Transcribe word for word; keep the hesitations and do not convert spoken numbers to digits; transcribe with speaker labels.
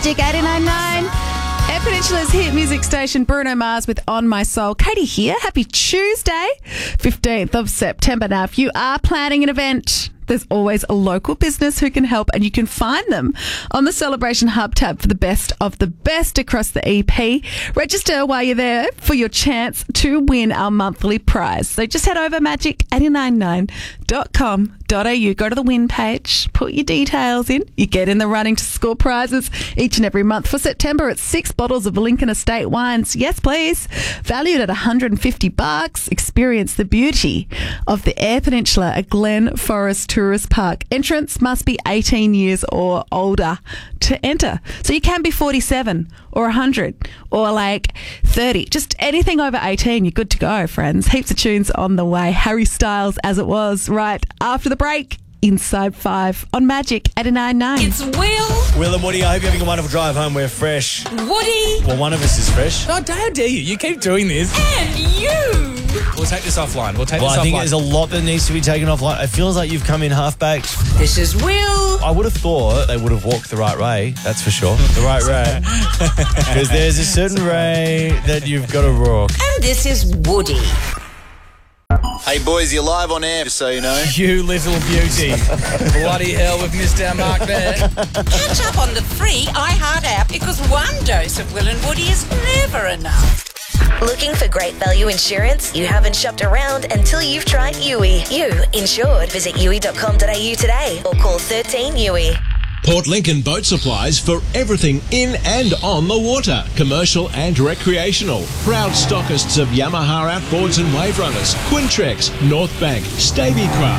Speaker 1: Magic eighty-nine point nine. Air Peninsula's hit music station, Bruno Mars with On My Soul. Katie here. Happy Tuesday, fifteenth of September. Now, if you are planning an event, there's always a local business who can help, and you can find them on the Celebration Hub tab for the best of the best across the E P. Register while you're there for your chance to win our monthly prize. So just head over magic eight nine nine dot com dot a u. Go to the win page, put your details in. You get in the running to score prizes each and every month. For September, it's six bottles of Lincoln Estate wines. Yes, please. Valued at one hundred fifty bucks. Experience the beauty of the Air Peninsula at Glen Forest Tourist Park. Entrance must be eighteen years or older to enter. So you can be forty-seven or one hundred or like thirty. Just anything over eighteen, you're good to go, friends. Heaps of tunes on the way. Harry Styles, As It Was, right after the break. Inside Five on Magic eighty-nine point nine.
Speaker 2: It's Will.
Speaker 3: Will and Woody, I hope you're having a wonderful drive home. We're fresh.
Speaker 2: Woody.
Speaker 3: Well, one of us is fresh.
Speaker 4: Oh, how dare you? You keep doing this.
Speaker 2: And you.
Speaker 4: We'll take this offline. We'll take
Speaker 3: Well,
Speaker 4: this
Speaker 3: I think
Speaker 4: offline.
Speaker 3: there's a lot that needs to be taken offline. It feels like you've come in half-baked.
Speaker 2: This is Will.
Speaker 3: I would have thought they would have walked the right way, that's for sure. The right way. Because there's a certain way that you've got to walk.
Speaker 2: And this is Woody.
Speaker 5: Hey boys, you're live on air, just so you know.
Speaker 4: You little beauty. Bloody hell, we've missed our mark there.
Speaker 2: Catch up on the free iHeart app because one dose of Will and Woody is never enough.
Speaker 6: Looking for great value insurance? You haven't shopped around until you've tried U I. You insured. Visit U I dot com dot a u today or call thirteen U I.
Speaker 7: Port Lincoln Boat Supplies for everything in and on the water, commercial and recreational. Proud stockists of Yamaha outboards and wave runners, Quintrex, North Bank, Stavy Craft.